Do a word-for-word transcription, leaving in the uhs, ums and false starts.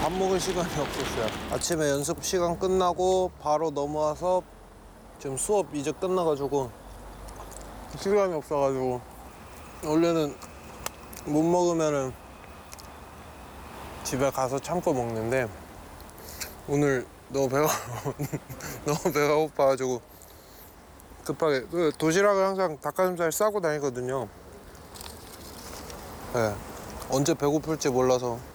밥 먹을 시간이 없었어요. 아침에 연습 시간 끝나고 바로 넘어와서 지금 수업 이제 끝나가지고 시간이 없어가지고 원래는 못 먹으면은 집에 가서 참고 먹는데 오늘 너무 배가 너무 배가 고파가지고 급하게 그 도시락을 항상 닭가슴살 싸고 다니거든요. 네. 언제 배고플지 몰라서